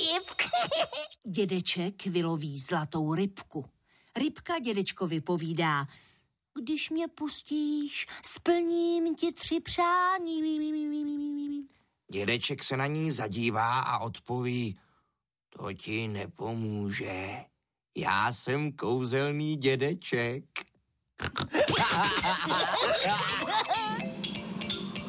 ryb. Dědeček vyloví zlatou rybku. Rybka dědečkovi povídá: když mě pustíš, splním ti 3 přání. Dědeček se na ní zadívá a odpoví: to ti nepomůže. Já jsem kouzelný dědeček.